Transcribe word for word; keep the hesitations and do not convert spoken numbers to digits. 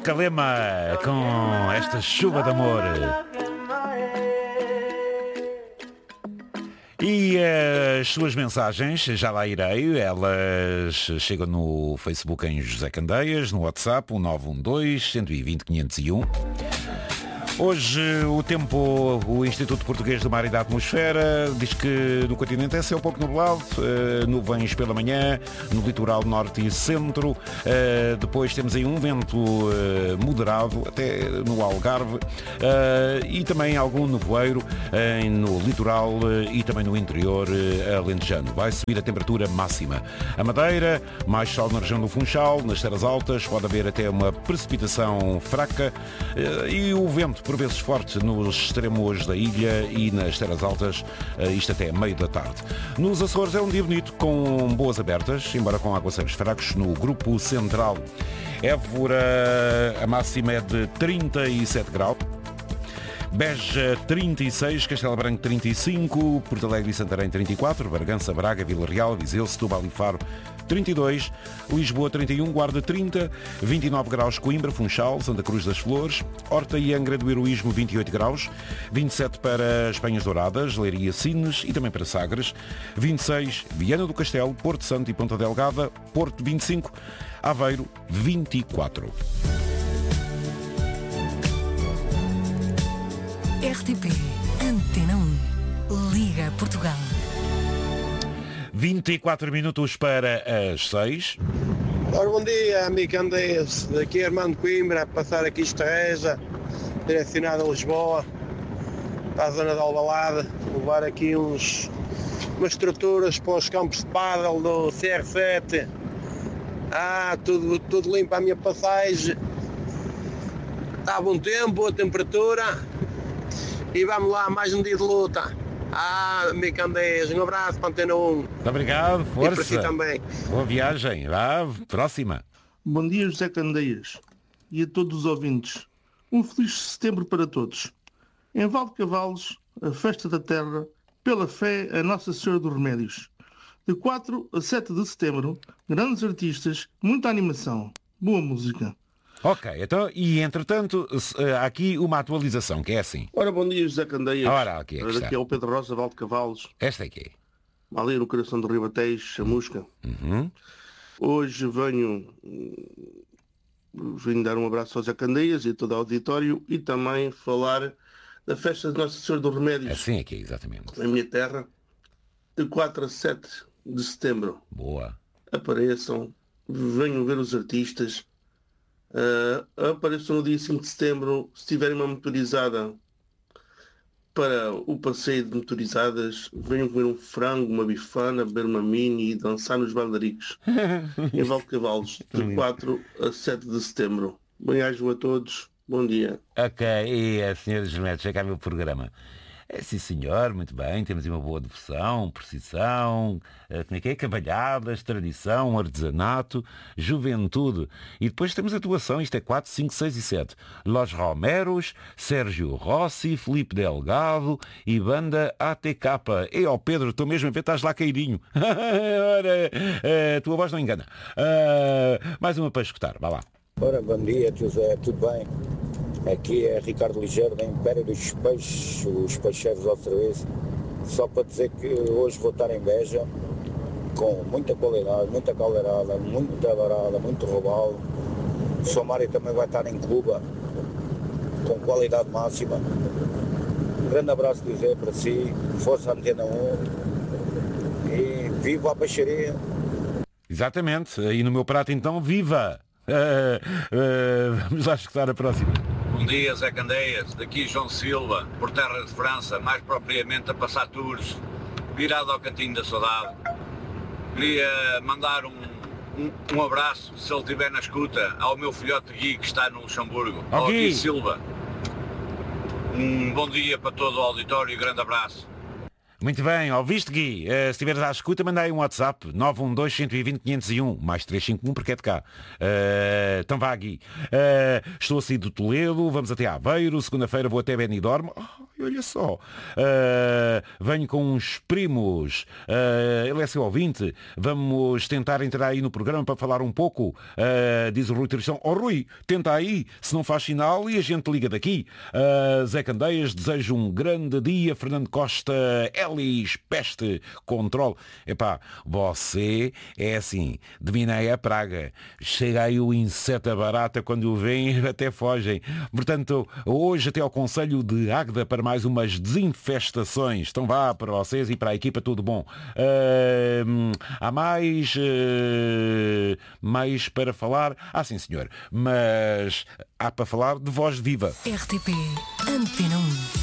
Calema com esta chuva de amor. E as suas mensagens, já lá irei, elas chegam no Facebook em José Candeias, no WhatsApp, o nove um dois, um dois zero, quinhentos e um. Hoje o tempo, o Instituto Português do Mar e da Atmosfera diz que no continente é céu pouco nublado, uh, nuvens pela manhã, no litoral norte e centro, uh, depois temos aí um vento uh, moderado, até no Algarve, uh, e também algum nevoeiro uh, no litoral uh, e também no interior uh, alentejano. Vai subir a temperatura máxima. A Madeira, mais sol na região do Funchal, nas terras altas, pode haver até uma precipitação fraca uh, e o vento por vezes forte nos extremos da ilha e nas terras altas, isto até meio da tarde. Nos Açores é um dia bonito, com boas abertas, embora com aguaceiros fracos no grupo central. Évora, a máxima é de trinta e sete graus. Beja trinta e seis, Castelo Branco trinta e cinco, Porto Alegre e Santarém trinta e quatro, Bragança, Braga, Vila Real, Viseu, Setúbal e Faro trinta e dois, Lisboa trinta e um, Guarda trinta, vinte e nove graus Coimbra, Funchal, Santa Cruz das Flores, Horta e Angra do Heroísmo vinte e oito graus, vinte e sete para Espanhas Douradas, Leiria, Sines e também para Sagres, vinte e seis Viana do Castelo, Porto Santo e Ponta Delgada, Porto vinte e cinco, Aveiro vinte e quatro. R T P Antena um, Liga Portugal. vinte e quatro minutos para as seis. Ora, bom dia, amigo Candeias. Daqui é Armando Coimbra, a passar aqui Esterreja, direcionado a Lisboa, para a zona de Alvalade, levar aqui uns, umas estruturas para os campos de pádel do C R sete. Ah, tudo, tudo limpo a minha passagem. Está a bom tempo, boa temperatura. E vamos lá, mais um dia de luta. Ah, amigo Candeias, um abraço para a Antena um. Muito obrigado, força. E para si também. Boa viagem. Vá, próxima. Bom dia, José Candeias. E a todos os ouvintes. Um feliz setembro para todos. Em Valdecavalos, a festa da terra, pela fé a Nossa Senhora dos Remédios. De quatro a sete de setembro, grandes artistas, muita animação, boa música. Ok, então, e entretanto, há aqui uma atualização, que é assim. Ora, bom dia, José Candeias. Ora, aqui é que está. Aqui é o Pedro Rosa, Valdecavalos. Esta aqui. Ali no coração do Ribatejo, Chamusca. Uhum. Hoje venho, venho dar um abraço ao José Candeias e todo o auditório e também falar da festa de Nossa Senhora dos Remédios. Assim aqui, exatamente. Na minha terra, de quatro a sete de setembro. Boa. Apareçam, venham ver os artistas. Uh, apareçam no dia cinco de setembro, se tiverem uma motorizada para o passeio de motorizadas, venham comer um frango, uma bifana, beber uma mini e dançar nos bandaricos em Valdecavalos, de quatro a sete de setembro. Bem-ajam a todos, bom dia. Ok, e a senhora dos Remédios, chega a ver o programa. É, sim senhor, muito bem, temos uma boa devoção, precisão, como é que é? Cavalhadas, tradição, artesanato, juventude. E depois temos atuação, isto é quatro, cinco, seis e sete. Los Romeros, Sérgio Rossi, Filipe Delgado e banda A T K. E ó Pedro, estou mesmo a ver, estás lá caidinho. Ora, a tua voz não engana. Uh, mais uma para escutar, vá lá. Ora, bom dia, José, tudo bem? Aqui é Ricardo Ligeiro, da Império dos Peixes, os peixeiros outra vez. Só para dizer que hoje vou estar em Beja, com muita qualidade, muita caldeirada, muita dourada, muito robalo. O Somário também vai estar em Cuba, com qualidade máxima. Um grande abraço, José, para si, força Antena um e viva a peixaria. Exatamente, e no meu prato então, viva! Uh, uh, vamos lá escutar a próxima. Bom dia, Zé Candeias, daqui João Silva, por terra de França, mais propriamente a passar tours, virado ao Cantinho da Saudade. Queria mandar um, um, um abraço, se ele estiver na escuta, ao meu filhote Gui, que está no Luxemburgo, ao okay. Gui Silva. Um bom dia para todo o auditório e grande abraço. Muito bem, ouviste, Gui? Uh, se estiveres à escuta, manda aí um WhatsApp, nove um dois, um dois zero, quinhentos e um, mais três cinco um, porque é de cá. Uh, então vá, Gui. Uh, estou a sair do Toledo, vamos até Aveiro, segunda-feira vou até Benidorm. Oh, olha só. Uh, venho com uns primos. Uh, ele é seu ouvinte. Vamos tentar entrar aí no programa para falar um pouco. Uh, diz o Rui Tristão. Ó oh, Rui, tenta aí. Se não faz sinal e a gente liga daqui. Uh, Zé Candeias, desejo um grande dia. Fernando Costa, Elis, Peste, Controle. Epá, você é assim, de Miné é praga. Chega aí o inseto barata, quando o vem até fogem. Portanto, hoje até ao Conselho de Águeda para mais umas desinfestações. Então vá para vocês e para a equipa, tudo bom. Uh, há mais, uh, mais para falar? Ah, sim, senhor. Mas há para falar de voz viva. R T P Antena um.